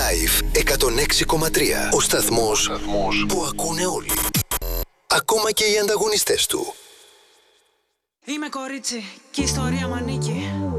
Live 106,3. Ο σταθμός που ακούνε όλοι. Ακόμα και οι ανταγωνιστές του. Είμαι κορίτσι και η ιστορία μ' ανήκει.